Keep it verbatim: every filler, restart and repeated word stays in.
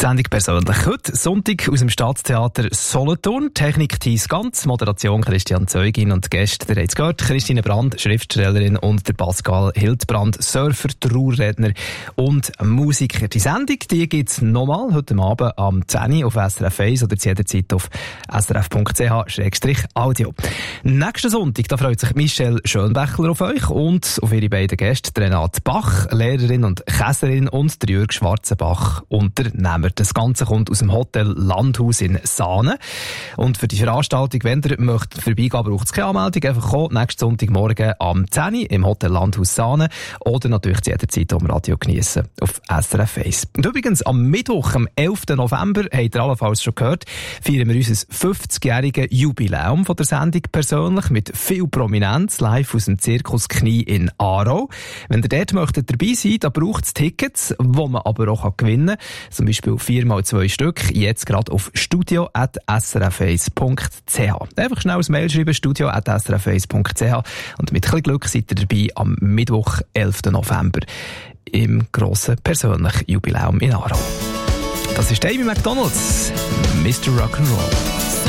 Sendung persönlich. Heute Sonntag aus dem Staatstheater Solothurn. Technik Thies Ganz, Moderation Christian Zeugin und Gäste, ihr habt es gehört, Christine Brand, Schriftstellerin, und der Pascal Hildbrand, Surfer, Trauerredner und Musiker. Die Sendung die gibt es nochmal heute Abend am zehn Uhr auf S R F eins oder zu jeder Zeit auf s r f punkt c h slash audio. Nächsten Sonntag da freut sich Michelle Schönbächler auf euch und auf ihre beiden Gäste, Renate Bach, Lehrerin und Käserin, und der Jürg Schwarzenbach, Unternehmer. Das Ganze kommt aus dem Hotel Landhaus in Sahne. Und für die Veranstaltung, wenn ihr möchtet vorbeigehen, braucht es keine Anmeldung. Einfach kommen, nächsten Sonntagmorgen am zehn Uhr im Hotel Landhaus Sahne oder natürlich zu jeder Zeit am Radio geniessen auf S R F eins. Und übrigens, am Mittwoch, am elften November, habt ihr allenfalls schon gehört, feiern wir unser fünfzigjähriges Jubiläum von der Sendung persönlich mit viel Prominenz live aus dem Zirkus Knie in Aarau. Wenn ihr dort möchtet dabei sein, da braucht es Tickets, die man aber auch gewinnen kann. Zum Beispiel vier mal zwei Stück, jetzt gerade auf studio at s r f eins punkt c h. Einfach schnell ein Mail schreiben, studio at s r f eins punkt c h, und mit ein bisschen Glück seid ihr dabei am Mittwoch, elften November, im grossen persönlichen Jubiläum in Aarau. Das ist Amy McDonalds, Mister Rock'n'Roll.